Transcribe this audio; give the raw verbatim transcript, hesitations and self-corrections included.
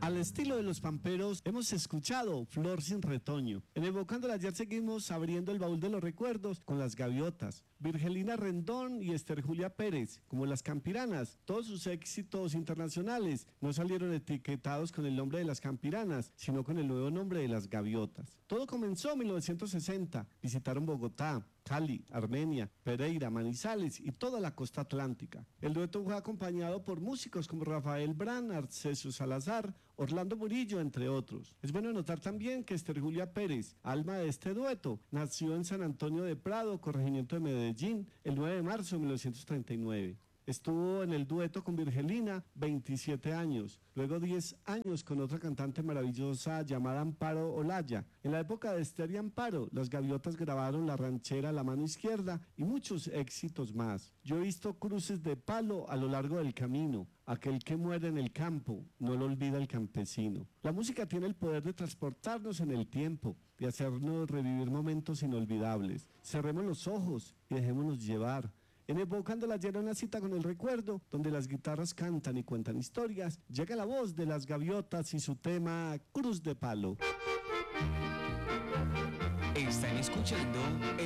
Al estilo de los pamperos, hemos escuchado Flor sin retoño. En Evocándola ayer seguimos abriendo el baúl de los recuerdos con las gaviotas. Virgelina Rendón y Esther Julia Pérez, como las Campiranas. Todos sus éxitos internacionales no salieron etiquetados con el nombre de las Campiranas, sino con el nuevo nombre de las gaviotas. Todo comenzó en mil novecientos sesenta. Visitaron Bogotá, Cali, Armenia, Pereira, Manizales y toda la costa atlántica. El dueto fue acompañado por músicos como Rafael Brán, Arcesio Salazar, Orlando Murillo, entre otros. Es bueno notar también que Esther Julia Pérez, alma de este dueto, nació en San Antonio de Prado, corregimiento de Medellín, el nueve de marzo de mil novecientos treinta y nueve. Estuvo en el dueto con Virgelina veintisiete años, luego diez años con otra cantante maravillosa llamada Amparo Olaya. En la época de Esther y Amparo, las gaviotas grabaron la ranchera La Mano Izquierda y muchos éxitos más. Yo he visto cruces de palo a lo largo del camino. Aquel que muere en el campo, no lo olvida el campesino. La música tiene el poder de transportarnos en el tiempo, de hacernos revivir momentos inolvidables. Cerremos los ojos y dejémonos llevar. En Evocándola ayer una cita con el recuerdo, donde las guitarras cantan y cuentan historias, llega la voz de las gaviotas y su tema Cruz de Palo. Están escuchando